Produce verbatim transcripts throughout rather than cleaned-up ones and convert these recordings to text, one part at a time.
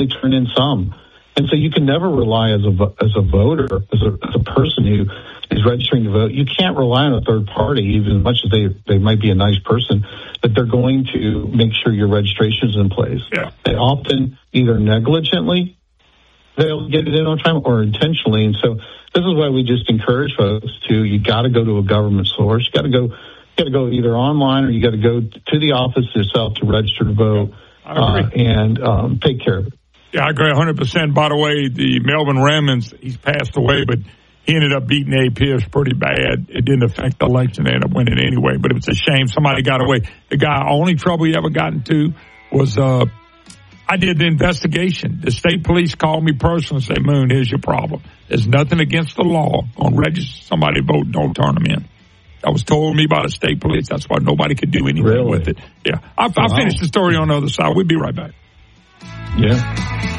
only turn in some. And so you can never rely as a as a voter, as a, as a person who is registering to vote. You can't rely on a third party, even as much as they, they might be a nice person, that they're going to make sure your registration is in place. Yeah. They often either negligently they'll get it in on time or intentionally. And so this is why we just encourage folks to, you got to go to a government source. You got to go, you got to go either online or you got to go to the office yourself to register to vote uh, and um, take care of it. Yeah, I agree one hundred percent. By the way, the Melvin Raymond, he's passed away, but he ended up beating A. Pierce pretty bad. It didn't affect the election. They ended up winning anyway, but it was a shame. Somebody got away. The guy, only trouble he ever got into was, uh, I did the investigation. The state police called me personally and said, Moon, here's your problem. There's nothing against the law on register somebody vote, don't turn them in. That was told me by the state police. That's why nobody could do anything really? with it. Yeah. I'll, wow. I'll finish the story on the other side. We'll be right back. Yeah.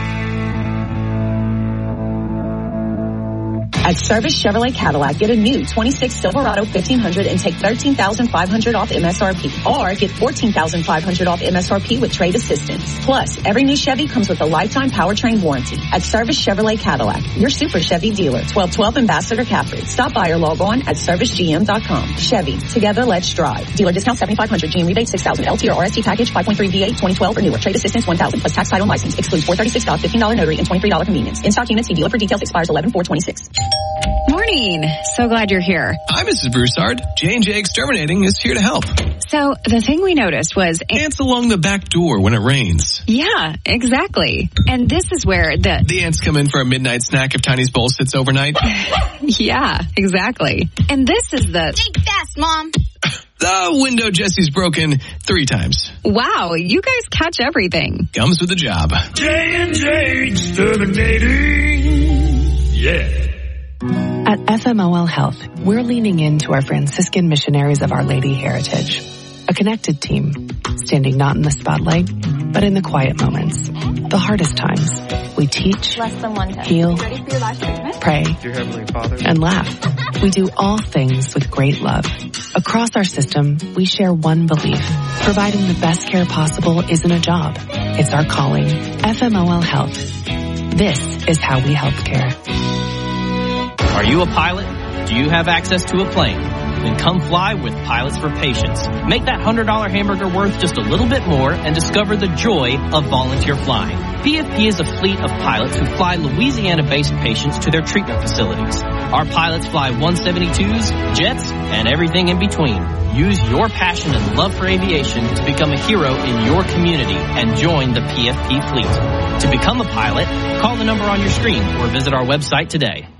At Service Chevrolet Cadillac, get a new twenty-six Silverado fifteen hundred and take thirteen thousand five hundred dollars off M S R P. Or get fourteen thousand five hundred dollars off M S R P with trade assistance. Plus, every new Chevy comes with a lifetime powertrain warranty. At Service Chevrolet Cadillac, your Super Chevy dealer, twelve twelve Ambassador Caffrey. Stop by or log on at service g m dot com. Chevy, together let's drive. Dealer discount seventy-five hundred, G M rebate six thousand, L T or R S T package five point three V eight, twenty twelve or newer. Trade assistance one thousand plus tax title and license. Excludes four hundred thirty-six dollars, fifteen dollars notary and twenty-three dollars convenience. In stock units, see dealer for details. Expires eleven four twenty-six. Morning. So glad you're here. Hi, Missus Broussard. J and J Exterminating is here to help. So the thing we noticed was ants along the back door when it rains. Yeah, exactly. And this is where the the ants come in for a midnight snack if Tiny's bowl sits overnight. Yeah, exactly. And this is the think fast, Mom. The window Jesse's broken three times. Wow, you guys catch everything. Comes with the job. J and J Exterminating. Yeah. At F M O L Health, we're leaning into our Franciscan missionaries of Our Lady heritage. A connected team, standing not in the spotlight, but in the quiet moments, the hardest times. We teach, heal, pray, and laugh. We do all things with great love. Across our system, we share one belief. Providing the best care possible isn't a job. It's our calling. F M O L Health. This is how we help care. Are you a pilot? Do you have access to a plane? Then come fly with Pilots for Patients. Make that one hundred dollars hamburger worth just a little bit more and discover the joy of volunteer flying. P F P is a fleet of pilots who fly Louisiana-based patients to their treatment facilities. Our pilots fly one seventy-twos, jets, and everything in between. Use your passion and love for aviation to become a hero in your community and join the P F P fleet. To become a pilot, call the number on your screen or visit our website today.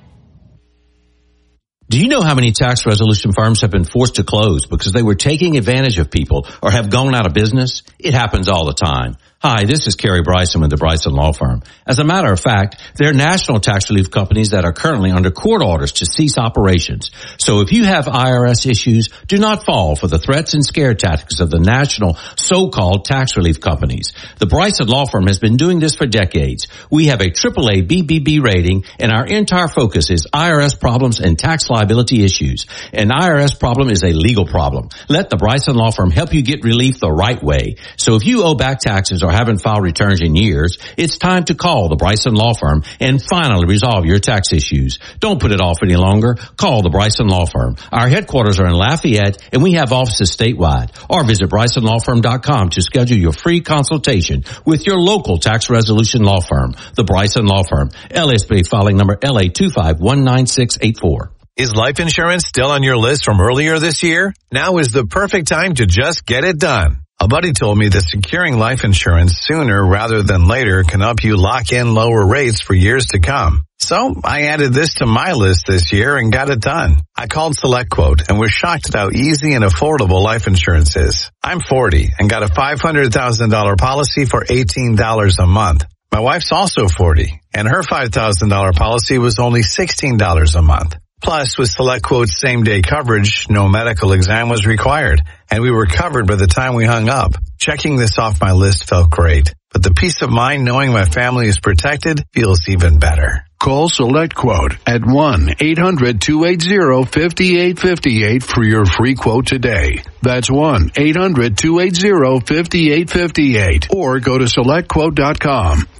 Do you know how many tax resolution firms have been forced to close because they were taking advantage of people or have gone out of business? It happens all the time. Hi, this is Kerry Bryson with the Bryson Law Firm. As a matter of fact, there are national tax relief companies that are currently under court orders to cease operations. So if you have I R S issues, do not fall for the threats and scare tactics of the national so-called tax relief companies. The Bryson Law Firm has been doing this for decades. We have a triple A B B B rating, and our entire focus is I R S problems and tax liability issues. An I R S problem is a legal problem. Let the Bryson Law Firm help you get relief the right way. So if you owe back taxes or haven't filed returns in years, it's time to call the Bryson Law Firm and finally resolve your tax issues. Don't put it off any longer. Call the Bryson Law Firm. Our headquarters are in Lafayette, and we have offices statewide. Or visit bryson law firm dot com to schedule your free consultation with your local tax resolution law firm. The Bryson Law Firm. L S B filing number L A two five one nine six eight four. Is life insurance still on your list from earlier this year? Now is the perfect time to just get it done. A buddy told me that securing life insurance sooner rather than later can help you lock in lower rates for years to come. So I added this to my list this year and got it done. I called SelectQuote and was shocked at how easy and affordable life insurance is. I'm forty and got a five hundred thousand dollars policy for eighteen dollars a month. My wife's also forty and her five thousand dollars policy was only sixteen dollars a month. Plus, with SelectQuote's same-day coverage, no medical exam was required, and we were covered by the time we hung up. Checking this off my list felt great, but the peace of mind knowing my family is protected feels even better. Call SelectQuote at one eight hundred two eight zero five eight five eight for your free quote today. That's one eight hundred two eight zero five eight five eight, or go to select quote dot com.